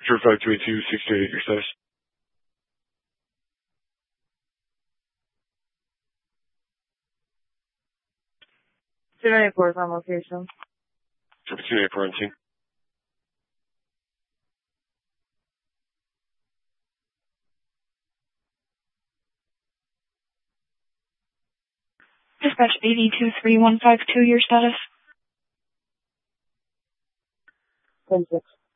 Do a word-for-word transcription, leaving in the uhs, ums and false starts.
Zero five two eight two six two eight, your status. two ninety-four is on location. Triple two ninety-four on scene. Dispatch eight two three one five two, your status. ten six.